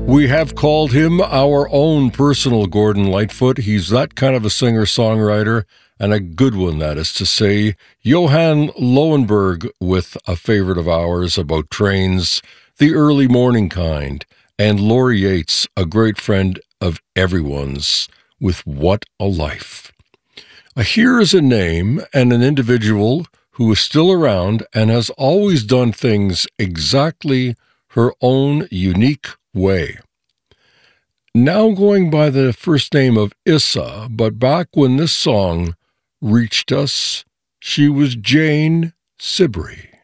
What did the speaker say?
We have called him our own personal Gordon Lightfoot. He's that kind of a singer-songwriter, and a good one, that is to say. Johan Lowenberg with a favorite of ours about trains, the early morning kind, and Laurie Yates, a great friend of everyone's, with What a Life. Here is a name and an individual who is still around and has always done things exactly her own unique way. Now going by the first name of Issa, but back when this song reached us, she was Jane Sibrey.